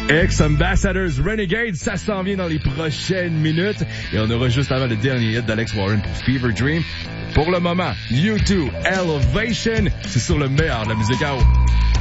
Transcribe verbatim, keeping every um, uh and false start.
Ex-Ambassadors Renegade, ça s'en vient dans les prochaines minutes. Et on aura juste avant le dernier hit d'Alex Warren pour Fever Dream. Pour le moment, U deux, Elevation, c'est sur le meilleur de la musique house.